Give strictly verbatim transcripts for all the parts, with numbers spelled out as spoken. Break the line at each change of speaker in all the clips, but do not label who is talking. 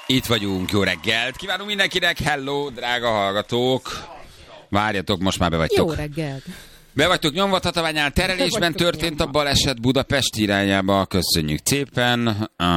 Itt vagyunk, jó reggelt! Kívánunk mindenkinek, hello, drága hallgatók! Várjatok, most már be vagytok.
Jó reggelt!
Be vagytok nyomva, Tatabányán terelésben történt a baleset Budapest irányába, köszönjük szépen.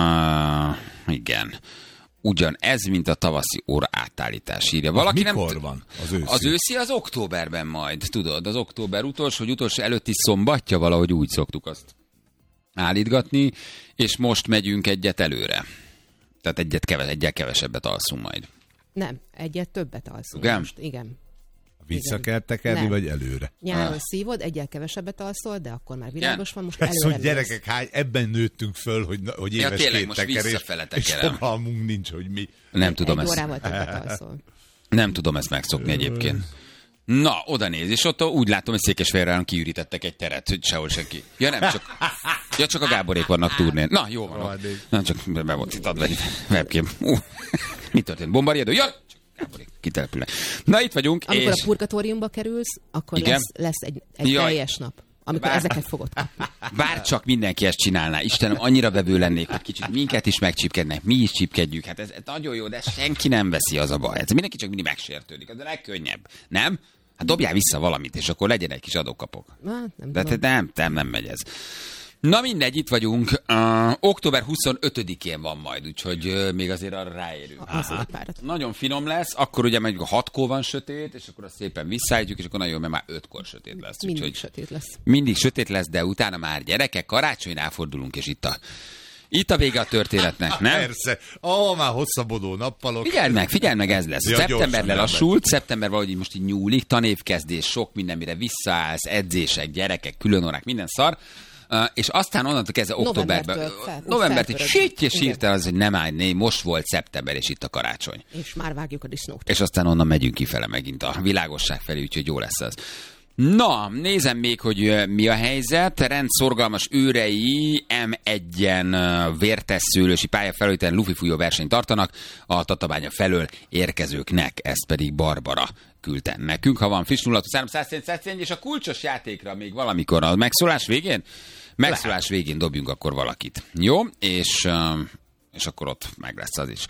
Uh, igen. Ugyan ez, mint a tavaszi óra átállítás, írja. Valaki
mikor
nem...
van az őszi?
Az őszi az októberben majd, tudod, az október utolsó, hogy utolsó előtti szombatja, valahogy úgy szoktuk azt állítgatni, és most megyünk egyet előre. Tehát egyet keves, egyet kevesebbet alszunk majd.
Nem, egyet többet alszunk
Igen?
most. Igen.
Vissza kell tekerni, vagy előre?
Nyáron
Ah.
szívod, egyel kevesebbet alszol, de akkor már világos van, most
Ez,
előre
hogy gyerekek, hány, ebben nőttünk föl, hogy, hogy
Ja,
éves
tényleg,
két
most
tekerés,
visszafele
és
tekerem.
fogalmunk nincs, hogy mi.
Nem tudom
Egy
ezt.
órával többet alszol.
Nem tudom ezt megszokni egyébként. Na, oda néz, és ott úgy látom, hogy Székesfehérváron kiürítettek egy teret, hogy sehol senki. Ja nem, csak, ja, csak a Gáborék vannak turnén. Na, jó van. Nem, csak be volt itt adva egy webcam. Uh, mi történt? Bombariadó? Ja, csak Gáborék kitelepülnek. Na, itt vagyunk,
Amikor
és...
a purgatóriumba kerülsz, akkor
Igen?
lesz, lesz egy, egy
Jaj.
teljes nap, amikor
Bár-
ezeket fogod kapni.
Bár csak mindenki ezt csinálná. Istenem, annyira vevő lennék, hogy kicsit minket is megcsipkednek, mi is csipkedjük. Hát ez, ez nagyon jó, de senki nem veszi, az a baj. Ez mindenki csak mindig megsértődik. Az a legkönnyebb. Nem? Hát dobjál vissza valamit, és akkor legyen egy kis adókapok.
Hát, nem
De
tudom.
te nem, nem, nem megy ez. Na mindegy, itt vagyunk. Uh, október huszonötödikén van majd, úgyhogy uh, még azért arra ráérünk.
Az egy párat.
Nagyon finom lesz, akkor ugye megyünk a hatkor van sötét, és akkor azt szépen visszaállítjuk, és akkor nagyon jó, mert már ötkor sötét lesz.
Mindig
Úgyhogy
sötét lesz.
mindig sötét lesz, de utána már gyerekek, karácsonynál fordulunk, és itt a, itt a vége a történetnek, nem?
Persze. Ó, már hosszabbodó nappalok.
Figyeld meg, figyeld meg, ez lesz.
Ja,
Szeptember
gyorsan
lelassult, szeptember valahogy így most így nyúlik, tanévkezdés, sok minden, mire visszaállsz, edzések, gyerekek, különórák, minden szar. Uh, és aztán onnantól kezdve októberben,
Novembertől fel-
novembert így
felpörög.
süt és
Igen.
hirtelen az, hogy nem állj, né, most volt szeptember, és itt a karácsony.
És már vágjuk a disznót.
És aztán onnan megyünk kifele megint a világosság felé, úgyhogy jó lesz az. Na, nézem még, hogy ö, mi a helyzet. Rendszorgalmas őrei em egyen ö, vértesszőlősi pályafelületen lufifújó versenyt tartanak a Tatabánya felől érkezőknek, ezt pedig Barbara küldte nekünk. Ha van friss nulla száz és a kulcsos játékra még valamikor a megszólás végén? Megszólás végén dobjunk akkor valakit. Jó? És, ö, és akkor ott meg lesz az is.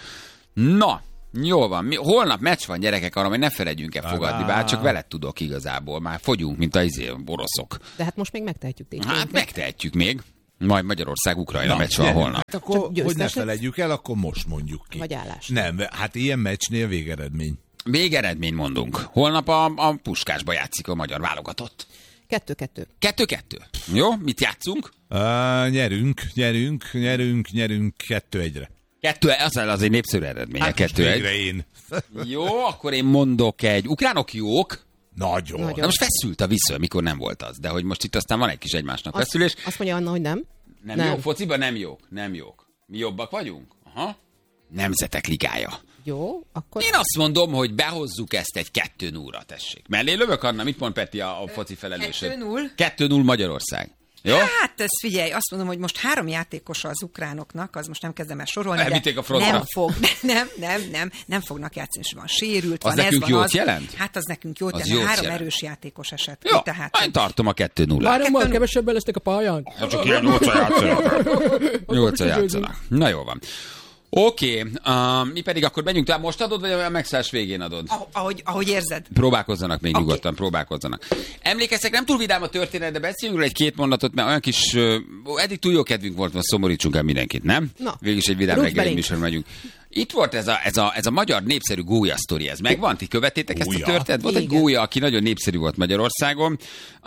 Na, jól van. Mi, holnap meccs van, gyerekek, arra majd ne felejtjünk el fogadni, bár csak veled tudok igazából. Már fogyunk, mint a izé, oroszok.
De hát most még megtehetjük tényleg.
Hát megtehetjük még. Majd Magyarország-Ukrajna meccs van
gyerünk.
holnap.
Hát akkor,
Csak
hogy ne
győztesek?
felejtjük el, akkor most mondjuk ki.
Vagy állás.
Nem, hát ilyen meccsnél végeredmény.
Végeredmény mondunk. Holnap a, a Puskásba játszik a magyar válogatott.
Kettő-kettő.
Kettő-kettő. Jó, mit játszunk?
Uh, nyerünk, nyerünk, nyerünk, nyerünk kettő egyre.
Kettő, az az egy népszerű eredmény, hát kettő egy.
végre én.
Jó, akkor én mondok egy. Ukránok jók.
Nagyon.
Nagyon.
Na most feszült a vissza, mikor nem volt az. De hogy most itt aztán van egy kis egymásnak
Azt,
feszülés.
azt mondja Anna, hogy nem.
Nem,
Nem.
jók, fociban nem jók, nem jók. Mi jobbak vagyunk? Aha. Nemzetek ligája.
Jó, akkor...
Én azt mondom, hogy behozzuk ezt egy kettő nullra, tessék. Mellé lövök, Anna, mit mond Peti a, a foci felelősöd?
kettő null.
kettő null Magyarország. Jó?
Hát ez figyelj, azt mondom, hogy most három játékos az ukránoknak, az most nem kezdem el sorolni,
Elvitték
de
a frontra.
nem fog, nem, nem, nem, nem fognak játszani, és van sérült,
Az
van
nekünk
ez, van
jót
az.
jelent?
Hát az nekünk jót
Az
jelent,
jót
három
jelent.
erős játékos esett.
Jó,
Tehát,
én tartom a kettő nullát.
Hárommal kevesebben lesznek a pályán.
Ha csak ilyen nyolcan játszanak. Nyolcan játszanak. Na jó van. Oké, okay, uh, mi pedig akkor menjünk tovább. Most adod, vagy a megszállás végén adod?
ah- ahogy, ahogy érzed.
Próbálkozzanak még
Oké.
nyugodtan, próbálkozzanak. Emlékeztek, nem túl vidám a történet, de beszéljünk róla egy-két mondatot, mert olyan kis, uh, eddig túl jó kedvünk volt, most szomorítsunk el mindenkit, nem?
Na,
Végülis egy vidám
rúgj
reggeli
belénk.
műsor megyünk. Itt volt ez a, ez a, ez a magyar népszerű gólya sztori, ez megvan? Ti követtétek ezt a
Gólya?
történetet? Volt egy
Igen.
gólya, aki nagyon népszerű volt Magyarországon.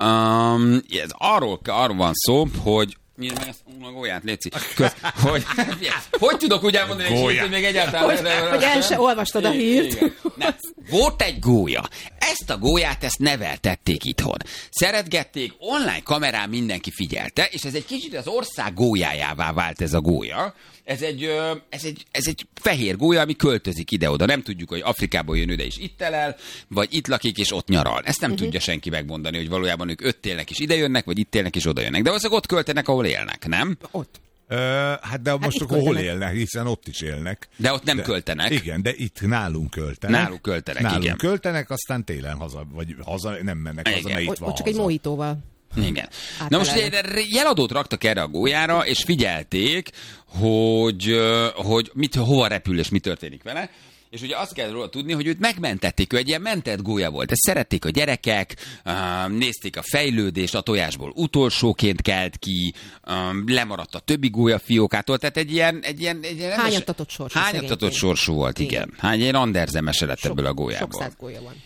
Um, ez arról, arról van szó, hogy nyíld meg ezt a gólyát, léci. Kösz, hogy, hogy tudok úgy elmondani, egy
Gólya.
hírt, hogy még egyáltalán...
Hogy el se olvastad a hírt.
Igen. Nem. Volt egy gólya. Ezt a gólyát, ezt neveltették itthon. Szeretgették, online kamerán mindenki figyelte, és ez egy kicsit az ország gólyájává vált ez a gólya. Ez egy, ö, ez egy, ez egy fehér gólya, ami költözik ide-oda. Nem tudjuk, hogy Afrikából jön ide és itt elel, vagy itt lakik és ott nyaral. Ezt nem uh-huh. tudja senki megmondani, hogy valójában ők ott élnek és ide jönnek, vagy itt élnek és oda jönnek. De valószínűleg ott költenek, ahol élnek, nem?
Ott.
Ö, hát de most
itt
akkor hol
költenek.
élnek, hiszen ott is élnek.
De ott nem
de,
költenek.
Igen, de itt nálunk költenek.
Náluk költenek,
nálunk
igen.
költenek, aztán télen haza, vagy haza nem mennek
Igen.
haza, mert itt
Ott,
van
ott csak egy
haza.
mojitóval.
Igen. Na most ugye jeladót raktak erre a gólyára, és figyelték, hogy, hogy mit, hova repül és mi történik vele. És ugye azt kell róla tudni, hogy őt megmentették, ő egy ilyen mentett gólya volt. Ezt szerették a gyerekek, nézték a fejlődést, a tojásból utolsóként kelt ki, lemaradt a többi gólya fiókától, tehát egy ilyen... Egy ilyen, egy ilyen
hányattatott sorsú.
Hányattatott sorsú volt, igen. igen. Hány ilyen anderzemese lett ebből a gólyából.
Sok száz gólya van.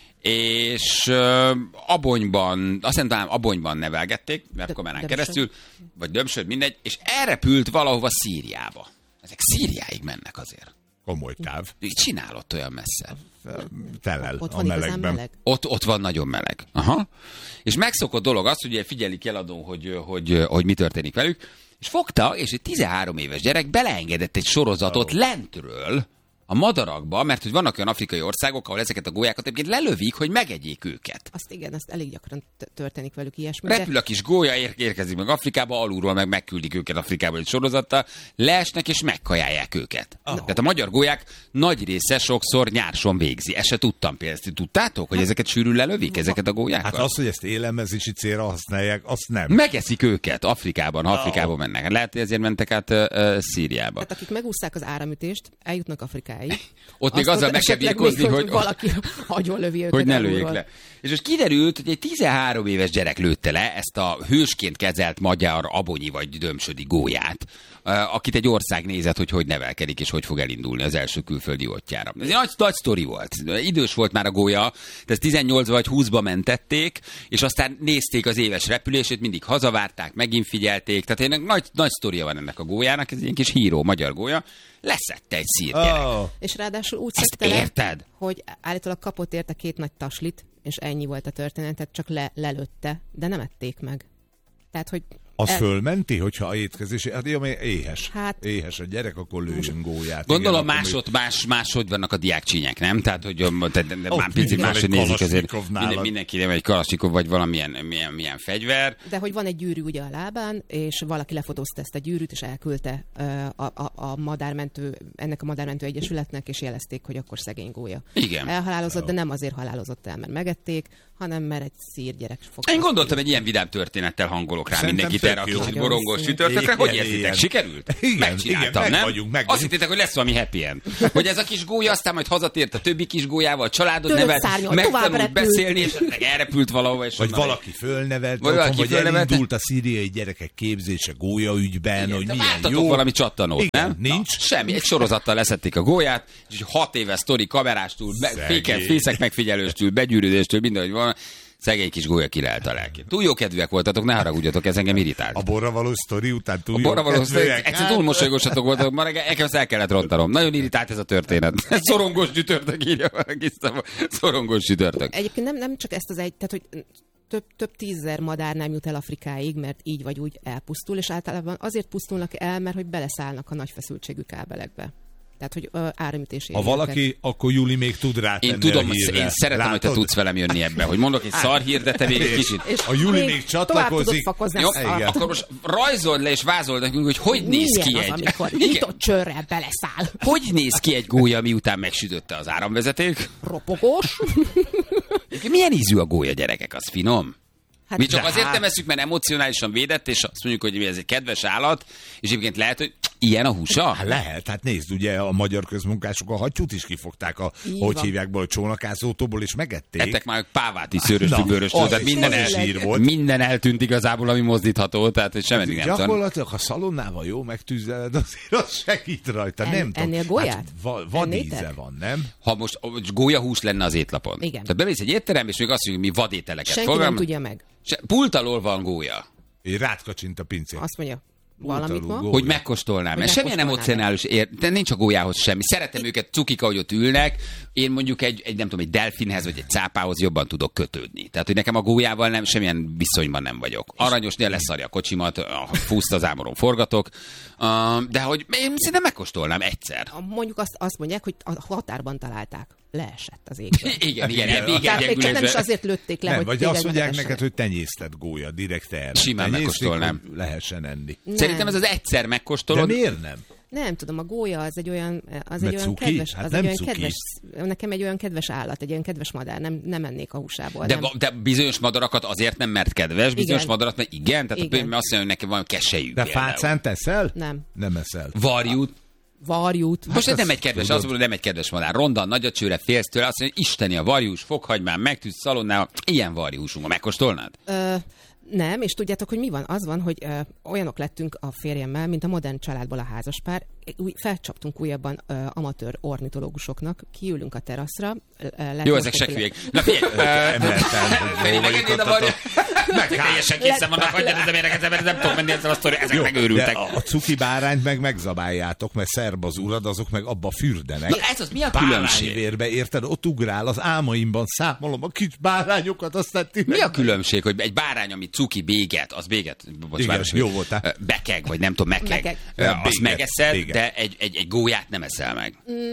És uh, Abonyban, azt nem talán Abonyban nevelgették, webkamerán keresztül, vagy Dömsöd, mindegy, és elrepült valahova Szíriába. Ezek Szíriáig mennek azért.
Komoly táv.
Csinál ott olyan messze.
Telel
ott
a
van
melegben.
meleg.
Ott, ott van nagyon meleg. Aha. És megszokott dolog az, hogy ugye figyelik eladón, hogy, hogy, hogy mi történik velük, és fogta, és egy tizenhárom éves gyerek beleengedett egy sorozatot oh. lentről, a madarakba, mert hogy vannak olyan afrikai országok, ahol ezeket a gólyákat egyébként lelövik, hogy megegyék őket.
Azt igen, azt elég gyakran történik velük ilyesmi.
Repül de... a kis gólya, ér- érkezik meg Afrikába, alulról meg megküldik őket Afrikába egy sorozattal, leesnek és megkajálják őket. Oh. Tehát a magyar gólyák nagy része sokszor nyárson végzi. Ezt se tudtam például. Ezt tudtátok, hogy ezeket sűrűn lelövik, ezeket a gólyákat?
Hát az, hogy ezt élelmezési célra használják, azt nem.
Megeszik őket Afrikában, ha Afrikába oh. mennek. Lehet, hogy ezért mentek át uh, uh, Szíriába.
Hát akik megúszták az áramütést, eljutnak Afrikáig.
Ott még azzal meg kell birkózni, hogy,
hogy valaki agyon-lövi őket.
Hogy ne lőjék le. És most kiderült, hogy egy tizenhárom éves gyerek lőtte le ezt a hősként kezelt magyar abonyi vagy dömsödi gólyát, akit egy ország nézett, hogy hogy nevelkedik és hogy fog elindulni az első külföldi útjára. Ez egy nagy, nagy sztori volt. Idős volt már a gólya, de ezt tizennyolcban vagy húszban mentették, és aztán nézték az éves repülését, mindig hazavárták, megint figyelték. Tehát egy nagy, nagy sztoria van ennek a gólyának, ez egy ilyen kis híró, magyar gólya. Leszette egy szír gyerek. Oh.
És ráadásul úgy
Ezt
szedte
érted?
le, hogy állítólag kapott érte két nagy taslit, és ennyi volt a történet, tehát csak le, lelőtte, de nem ették meg. Tehát, hogy...
Az
el...
fölmenti, hogyha a étkezés, hát jó, éhes.
Hát...
Éhes a gyerek, akkor lőjön gólyát.
Gondolom
igen,
másod, más, máshogy vannak a diákcsínyek, nem? Tehát, hogy te, te, te,
oh,
már picit máshogy nézik azért. Minden, mindenki nem egy kalasnyikov, vagy valamilyen milyen, milyen fegyver.
De hogy van egy gyűrű ugye a lábán, és valaki lefotózta ezt a gyűrűt, és elküldte a, a, a madármentő, ennek a madármentő egyesületnek, és jelezték, hogy akkor szegény gólya.
Igen.
Elhalálozott, oh. de nem azért halálozott el, mert megették, hanem mert egy szír gyerek fogta.
Én gondoltam, egy ilyen vidám történettel hangolok rá
Szerintem
mindenkit erre a kicsit
jó.
borongós csütörtökre. Hogy érzitek? Sikerült?
Igen,
Megcsináltam,
igen,
nem?
Vagyunk, meg
Azt hittétek, hogy lesz valami happy end. Hogy ez a kis gólya aztán majd hazatért a többi kis gólyával, a családod nevelt, megtanult beszélni, és elrepült valahova. És
vagy valaki fölnevelt,
vagy,
otthon, vagy
fölnevelt.
elindult a szíriai gyerekek képzése gólyaügyben,
igen,
hogy milyen
vártatok
jó.
valami csattanót,
igen,
nem?
Nincs.
Na, semmi, egy sorozattal leszették a gólyát, és hat éves sztori kamerástól, féken, fészek megfigyelőstől, begyűrűdéstől, mindenhogy van. Szegény kis gólya királlt a lelkét. Túl jó kedvűek voltatok, ne haragudjatok, ez engem irritált.
A borra való sztori után túl
a
jó
borra való sztori,
kedvűek.
egyszer túl mosolygósatok voltatok, ma reggel nekem el kellett rontanom. Nagyon irritált ez a történet. Szorongós csütörtök, írja valaki, szorongós csütörtök.
Egyébként nem, nem csak ezt az egy, tehát hogy több, több tízzer madár nem jut el Afrikáig, mert így vagy úgy elpusztul, és általában azért pusztulnak el, mert hogy beleszállnak a nagy feszültségű kábelekbe. Tehát, hogy uh, áramütés.
Ha valaki, őket. Akkor Júli még tud rátenni
Én tudom,
a hírre.
Én szeretem, látod? Hogy te tudsz velem jönni ebbe, hogy mondok egy szar hír, de te még egy kicsit.
A Júli még csatlakozik.
Jó, akkor most rajzold le és vázold nekünk, hogy hogy
milyen
néz ki
az,
egy...
amikor nyitott csőrrel beleszáll.
Hogy néz ki egy gólya, miután megsütötte az áramvezeték?
Ropogós.
Milyen ízű a gólya, gyerekek? Az finom? Hát mi csak azért
hát...
nem eszük, mert emocionálisan védett, és azt mondjuk, hogy ez egy kedves állat, és egyébként lehet, hogy ilyen a húsa?
Hát lehet, hát nézd, ugye a magyar közmunkások a hattyút is kifogták a,
így
hogy
van.
hívják be, a csónakázótóból, és megették.
Ettek már pávát is szőröstől, bőröstől, tehát minden, el,
volt.
minden eltűnt igazából, ami mozdítható, tehát hogy semmi nem tudom.
Gyakorlatilag, ha szalonnával jó megtűzeled, azért az segít rajta,
En,
nem
ennél
tudom.
gólyát?
Hát va, vadíze van, nem?
Ha most gólyahús lenne az étlapon.
Igen.
Tehát bemész egy étterembe, és még azt mondjuk, mi vadételeket
senki
fogalmaz.
nem tudja meg.
Se, pult alól van gólya.
Én rátkacint a pincén.
Azt mondja, valamit ma.
Hogy megkóstolnám. Mert semmilyen emocionális ér, de nincs a gólyához semmi. Szeretem őket, cukika, hogy ott ülnek. Én mondjuk egy, egy nem tudom, egy delfinhez vagy egy cápához jobban tudok kötődni. Tehát, hogy nekem a gólyával nem, semmilyen viszonyban nem vagyok. Aranyosnél leszarja a kocsimat, a fúszt az ámoron forgatok. Uh, de hogy én szerintem megkóstolnám egyszer.
Mondjuk azt, azt mondják, hogy a határban találták. Leesett az égből.
Igen, igen, igen.
Még nem is azért lőtték le,
nem,
hogy
vagy azt mondják neked, hogy tenyésztett gólya, direkt erre.
Simán megkóstolnám.
Lehessen enni.
Nem. Szerintem ez az egyszer megkóstolod.
De miért nem?
Nem tudom, a gólya az egy olyan, az egy olyan
cuki?
kedves,
Hát
az
nem
egy olyan
cuki.
kedves, nekem egy olyan kedves állat, egy olyan kedves madár, nem, nem ennék a húsából.
De,
nem.
de bizonyos madarakat azért nem, mert kedves, bizonyos
Igen.
madarat, mert igen, tehát
Igen.
azt mondja, hogy neki van keselyük.
De
például.
fácán teszel?
Nem.
Nem eszel.
Varjút.
Varjút.
Most ez
azt
nem egy kedves,
tudod.
azt mondom, nem egy kedves madár. Ronda, nagyacsőre, félsz tőle, azt mondja, hogy isteni a varjús, fokhagymán, megtűz szalonnával, ilyen varjúsunk van. Megkóstolnád?
Ö, nem, és tudjátok, hogy mi van? Az van, hogy ö, olyanok lettünk a férjemmel, mint a modern családból a házaspár. Új, felcsaptunk újabban ö, amatőr ornitológusoknak, kiülünk a teraszra. Ö,
Jó, ezek se hülyék. Na figyelj,
Emeltem, hogy jó vagyok
megengeded a
ott.
varjú. Teljesen készen vannak, hagyjad ez a méreget, mert nem tudom menni ezzel a sztori, ezek
Jó,
megőrültek.
de a, a cuki bárányt meg megzabáljátok, mert szerb az urad, azok meg abba fürdenek.
Na ez az, mi a különbség?
Bárányvérbe, érted? Ott ugrál, az álmaimban számolom a kis bárányokat, aztán ti
Mi
meg-
a különbség, hogy egy bárány, ami cuki, béget, az béget, bocs,
Igen,
város,
jó voltál.
bekeg, vagy nem tudom, megkeg,
Megeg.
Ö, azt
Béget,
megeszed,
béget.
de egy, egy, egy gólyát nem eszel meg.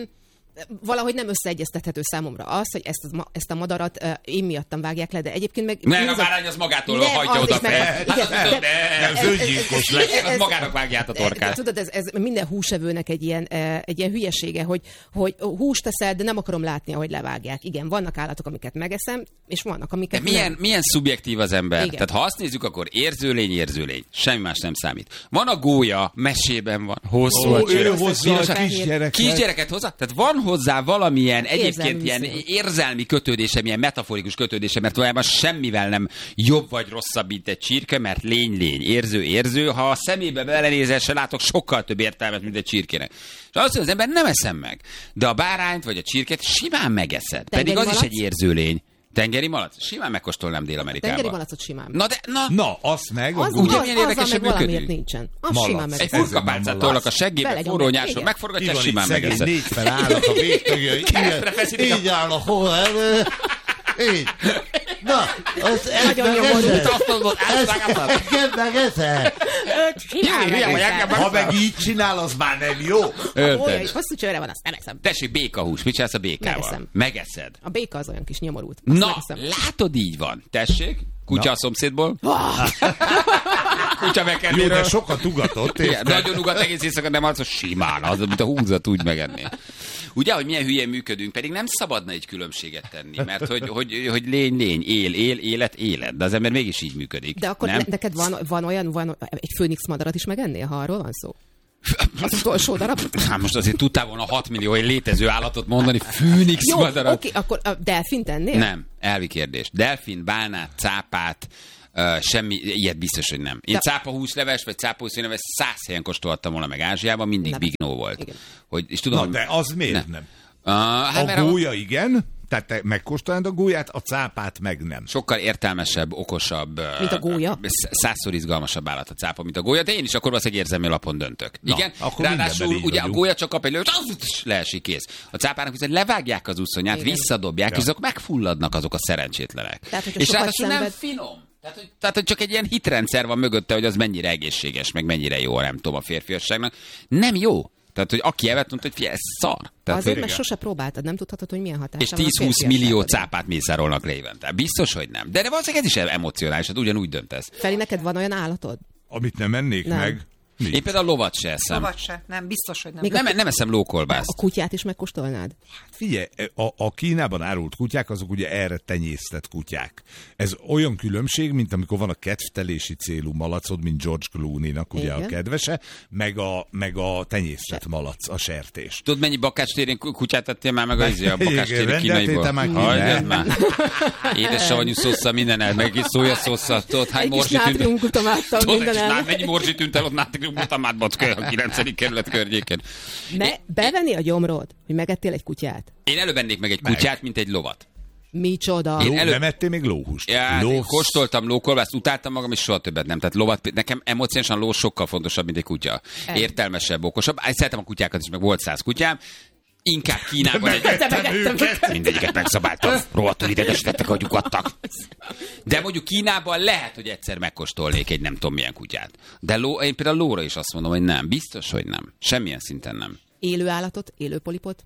Valahogy nem összeegyeztethető számomra az, hogy ezt, az, ma- ezt a madarat uh, én miattam vágják le, de egyébként meg...
Mert a
nézd,
bárány az magától
Nem,
hajtja
az
oda
is meg-
fel.
igen,
Hát azt
de-
mondod,
Nem,
de...
öngyilkos lesz.
Az magának vágja át a
De
torkát.
tudod, ez, ez minden húsevőnek egy ilyen, eh, egy ilyen hülyesége, hogy, hogy húst teszel, de nem akarom látni, ahogy levágják. Igen, vannak állatok, amiket megeszem, és vannak,
De
amiket
milyen,
nem.
milyen szubjektív az ember?
Igen.
Tehát ha azt nézzük, akkor érzőlény, érzőlény. Semmi más nem számít. Van a gólya, mesében van. Hosszú
Ó,
a
ő
csőre.
hozza a
Fehér.
kisgyereket.
Kisgyereket hozzá? Tehát van hozzá valamilyen egyébként
Érzelmi
ilyen
viszony.
érzelmi kötődése, milyen metaforikus kötődése, mert valójában semmivel nem jobb vagy rosszabb, mint egy csirke, mert lény, lény, érző, érző. Ha a szemébe belenézel, se látok sokkal több értelmet, mint egy csirkének. És azt mondja, az ember nem eszem meg. De a bárányt vagy a csirket simán megeszed. Pedig az
malac?
is egy érzőlény. Tengeri malac? Simán megkóstolnám Dél-Amerikában.
Tengeri malacot simán.
Na de, na,
Na, azt meg,
Az,
a
ugye
az,
milyen
az,
érdekesen
meg valamiért
működik?
nincsen. Az
Malac.
simán meg.
egy
Ez
furkapálcát
nem
tolnak a
malac.
seggébe,
Belegyom
forró
meg.
nyáson,
Igen.
megforgatja,
Ki van
simán
itt szegény,
megeszed.
négy felállnak a végtagjai.
Kertre feszítik a-
Így áll a hol elő. Így. Na, az ez
Nagyon
meg
nyomorult.
esze.
Azt mondod,
Ez
átvágatod.
neked meg esze.
Simán
Hülye vagy,
megeszem.
engem
Ha meg így csinál, az már nem jó.
Olyan
Ölted.
is hosszú csőre van, azt nem eszem.
Tessék, békahús. Mit csinálsz a békával?
Megeszem.
Megeszed.
A béka az olyan kis nyomorult. Azt
Na,
megeszem.
látod, így van. Tessék, kutya
Na.
a szomszédból. Kutya
Jó, de
megkennéről.
sokat ugatott,
Igen,
érted?
nagyon ugat egész éjszaka, nem az, hogy simán, az, mint a húzat úgy megenni. Ugye, hogy milyen hülyén működünk, pedig nem szabadna egy különbséget tenni, mert hogy, hogy, hogy lény, lény, él, él, élet, élet, de az ember mégis így működik.
De akkor
nem?
ne, neked van, van olyan, van egy főnix madarat is megennél, ha arról van szó? Az utolsó darab?
Hát most azért tudtál volna hat millió egy létező állatot mondani, főnix
Jó,
madarat.
oké, akkor a delfint ennél?
Nem, elvi kérdés. Delfin, bálnát, cápát, uh, semmi, ilyet biztos, hogy nem. Én
De-
cápahúsleves, vagy cápahúsleves száz helyen kóstolhattam volna meg Ázsiában, mindig
Nem.
Big No volt.
Igen.
Hogy, és tudom,
Na,
hogy...
de az miért
Nem.
nem?
Uh, hát,
A
mert a-
gólya igen, tehát te megkóstolnád a gólyát, a cápát meg nem.
sokkal értelmesebb, okosabb, ö,
Mint a gólya?
sz- százszor izgalmasabb állat a cápa, mint a gólya, de én is akkor valószínűleg érzelmi alapon döntök.
Na,
Igen,
akkor
ráadásul
mindenben így
ugye a
vagyunk.
gólya csak kap egy lőt, az leesik, kész. A cápának viszont levágják az uszonyát,
Igen.
visszadobják,
Ja.
és azok megfulladnak azok a szerencsétlenek.
Tehát, hogyha
és
sokat
ráadásul nem
szenved-
finom. Tehát hogy, tehát, hogy csak egy ilyen hitrendszer van mögötte, hogy az mennyire egészséges, meg mennyire jó, nem tudom, a férfiasságnak. Nem jó. Tehát, hogy aki evett, mondta, hogy figyelj, ez szar. Tehát,
Azért,
hogy,
mert sose próbáltad, nem tudhatod, hogy milyen hatása
és
van a
tíz-húsz
férfiasságodra.
millió cápát mészárolnak le évente. Biztos, hogy nem. De, de valószínűleg ez is emocionális, hát ugyanúgy döntesz.
Feri, neked van olyan állatod?
Amit nem ennék
Nem.
meg. Mi?
Én például lovat se eszem.
Lovat se. Nem, biztos, hogy nem.
Még
Nem, nem eszem lókolbászt.
A kutyát is megkóstolnád?
Figyelj, a, a Kínában árult kutyák, azok ugye erre tenyésztett kutyák. Ez olyan különbség, mint amikor van a kedvtelési célú malacod, mint George Clooney-nak ugye
Igen.
a kedvese, meg a, meg a tenyésztett malac, a sertés.
Tudod, mennyi bakácstérén kutyát ettél már meg a, izé, a bakácstéri
Igen,
kínaiból?
rendeltél már ki,
Hagyjad
ne?
már. Édes savanyú szószal minden el, meg egy szójaszószal. Tudod, hány
Egy kis
morzsi tűnt?
nátriumglutamáttal
Tudod,
minden
egy
el.
nád- mennyi morzsi tűnt el ott nátriumglutamátban a kilencedik kerület környéken.
Me, bevenni a gyomrod, hogy megettél egy kutyát?
Én előbb ennék meg egy kutyát, mint egy lovat.
Micsoda?
Én
Ló,
elő-
Nem ettél még lóhúst?
Ja, hát én
Ló...
kóstoltam lókolbászt, utáltam magam, és soha többet nem. Tehát lovat, nekem emocionálisan ló sokkal fontosabb, mint egy kutya.
El.
Értelmesebb, okosabb. Én szeretem a kutyákat is, meg volt száz kutyám. Inkább Kínában egy... Mindegyiket megszabáltam. Rohadtul idegesítettek, hogy nyugodtak. De mondjuk Kínában lehet, hogy egyszer megkóstolnék egy nem tudom milyen kutyát. De ló, én például lóra is azt mondom, hogy nem. Biztos, hogy nem. Semmilyen szinten nem.
Élő állatot, élő polipot?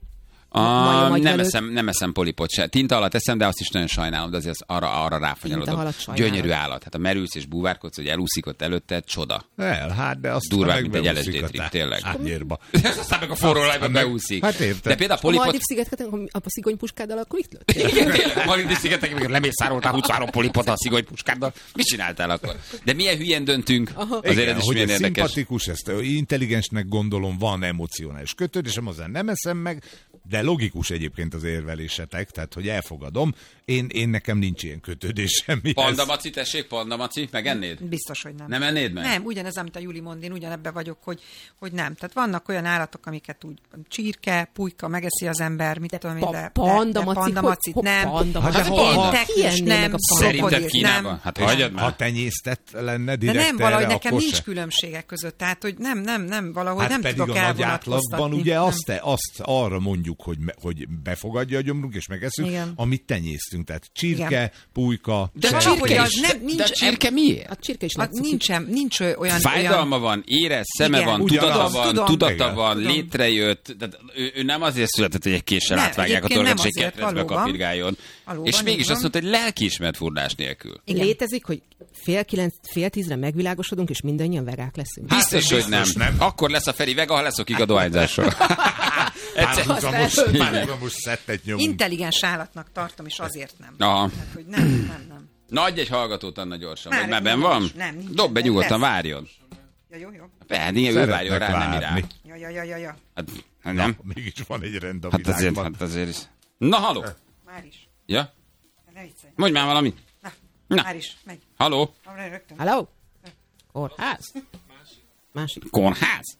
A,
Majom
nem,
agylelőt.
eszem, nem eszem polipot se. Tinta alatt eszem, de azt is nagyon sajnálom, de azért az arra, arra ráfanyalodom.
Tinta alatt sajnálod.
Gyönyörű állat. Hát a merülsz és búvárkodsz, hogy elúszik ott előtte, csoda.
El, hát, de azt
Durvább,
meg
mint egy
beúszik
el es dé
a
trip,
tá-
tényleg.
Ányérba.
Aztán meg a forró olajba beúszik.
Hát érted.
De például a
A
polipot...
Maldiv szigeteken, a szigonypuskáddal akkor mit lőttél?
Maldiv szigetek, amikor lemészároltál huszonhárom polipot a szigonypuskáddal. Mit csináltál akkor? De milyen hülyen döntünk? Azért
Igen,
ez is
hogy
milyen
ez
érdekes.
szimpatikus, ezt intelligensnek gondolom, van emocionális kötődésem, azért nem eszem meg, de logikus egyébként az érvelésetek, tehát hogy elfogadom. Én, én nekem nincs ilyen kötődésem.
Panda Maci, tessék, Panda Maci, megennéd?
Biztos, hogy nem.
Nem ennéd meg?
Nem, ugyanez, amit a Juli mond, én ugyanebben vagyok, hogy, hogy nem. Tehát vannak olyan állatok, amiket úgy csirke, pulyka, megeszi az ember, mit tudom én,
Pa-
de,
panda
de, de
macit,
panda
hogy-
macit
hogy
nem.
panda
macit?
De
Hát hol- hol-
teknős
ki ennél
nem,
meg a panda?
Szerinted
krokodil
Kínában?
nem.
Hát
És
hagyjad már.
ha tenyésztett lenne
De
direkt
nem, valahogy
erre,
nekem
akkor
nincs
se.
különbségek között. Tehát, hogy nem, nem, nem, valahogy
Hát
nem
pedig
tudok
a nagy átlagban
elvonatkoztatni.
ugye
Nem.
azt, azt arra mondjuk, hogy, me, hogy befogadja a gyomrunk és megeszünk,
Igen.
amit tenyésztünk. Tehát csirke,
Igen.
pulyka,
De a
sertés.
valahogy
csirke
az
is.
nem- nincs-
De a csirke miért?
A csirke is
Hát
látszik.
nincsen, nincs olyan...
Fájdalma
olyan...
van, érez, szeme
Igen,
van,
ugyanaz.
tudata van,
Tudom.
tudata
Igen.
van,
Tudom.
létrejött. Tehát ő, ő nem azért született, hogy egy késsel
Nem,
átvágják a
egyébként nem
torkát, és egy
azért,
ketrezbe
valóban.
kapirgáljon.
Valóban,
És mégis
így van.
azt mondta, hogy lelkiismert furdás nélkül.
Igen.
Létezik, hogy fél kilenc, fél tízre megvilágosodunk, és mindannyian vegák leszünk.
Biztos, hogy nem.
biztos nem.
Akkor lesz a Feri vega, ha leszokik a dohányzásról. Egyszer-
Párhuzamos, párhuzamos szettet nyomunk.
Intelligens állatnak tartom, és azért nem.
Aha.
Tehát, hogy nem, nem, nem.
Na, adj egy hallgatót, Anna, gyorsan.
Már
Vagy már
nincs,
benn van?
nem, nincs.
Dob be
De
nyugodtan,
lesz.
várjon.
Ja, jó, jó.
Persze, igen, ő
Szeretnek
várjon rá, nem irá.
várni.
Ja, ja, ja, ja, ja.
Hát, hát nem?
Mégis van egy rend a
Hát azért,
világban.
hát azért is. Na, haló?
Már is.
Ja?
Ne viccelj.
Mondj már valamit.
Na,
Na.
már is. Megy.
Haló?
Arra rögtön.
Halló? Kórház? Másik.
Kórház?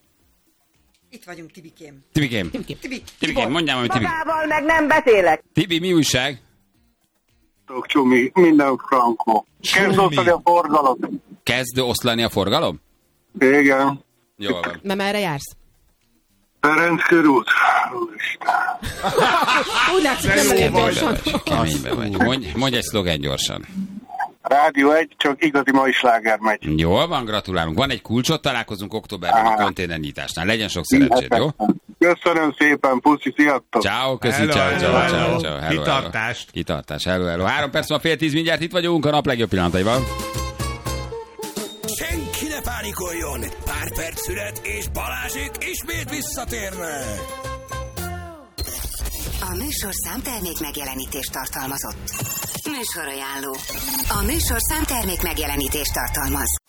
Itt vagyunk, Tibikém.
Tibikém.
Tibikém.
Tibi,
Tibikém, mondjál valamit, Tibi.
Magával meg nem beszélek.
Tibi, mi újság?
Csumi, minden frankó. Kezd osztani a forgalom.
Kezd oszlani a forgalom?
Igen.
Jól van.
Mert merre jársz?
Ferenc körút. Úristen.
Úgy látszik, nem elég gyorsan.
Keménybe vagy. Mondj, mondj egy szlogán gyorsan.
Rádió egy, csak igazi mai sláger megy.
Jól van, gratulálunk. Van egy kulcsot, találkozunk októberben a konténernyitásnál. Legyen sok szerencsét, jó?
Köszönöm szépen, puszi, sziasztok!
Ciao, köszi,
Hello,
ciao,
hello,
ciao,
hello.
ciao, ciao. Hello,
Kitartást.
hello. Kitartás, hello, hello. Három perc van, fél tíz, mindjárt itt vagyunk a nap legjobb pillanataival.
Senki ne pánikoljon! Pár perc szület, és Balázsék ismét visszatérnek!
A műsorszám termék megjelenítést tartalmazott. Műsorajánló. A műsorszám termék megjelenítést tartalmaz.